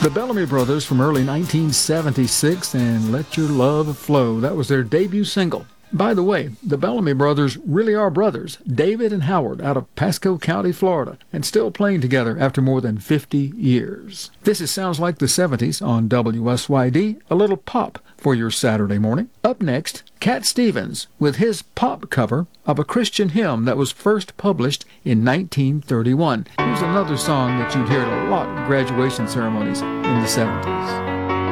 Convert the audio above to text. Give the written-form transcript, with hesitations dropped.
The Bellamy Brothers from early 1976 and Let Your Love Flow. That was their debut single. By the way, the Bellamy Brothers really are brothers, David and Howard, out of Pasco County, Florida, and still playing together after more than 50 years. This is Sounds Like the 70s on WSYD, a little pop for your Saturday morning. Up next, Cat Stevens with his pop cover of a Christian hymn that was first published in 1931. Here's another song that you'd hear at a lot of graduation ceremonies in the 70s.